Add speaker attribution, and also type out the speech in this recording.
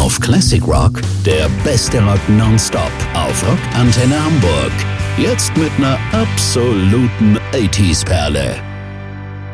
Speaker 1: auf Classic Rock, der beste Rock nonstop auf Rockantenne Hamburg. Jetzt mit einer absoluten 80s-Perle.